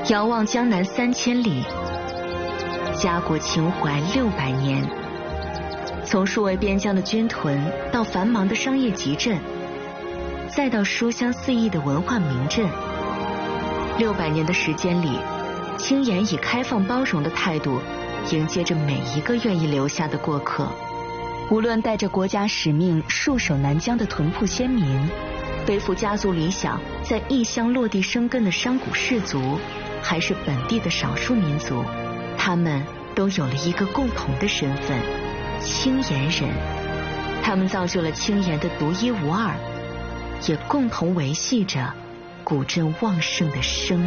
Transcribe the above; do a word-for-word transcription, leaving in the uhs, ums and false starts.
遥望江南三千里，家国情怀六百年。从数位边疆的军屯到繁忙的商业集镇，再到书香四溢的文化名镇，六百年的时间里，青岩以开放包容的态度迎接着每一个愿意留下的过客。无论带着国家使命戍守南疆的屯铺先民，背负家族理想在异乡落地生根的商贾士族，还是本地的少数民族，他们都有了一个共同的身份——青岩人。他们造就了青岩的独一无二，也共同维系着古镇旺盛的生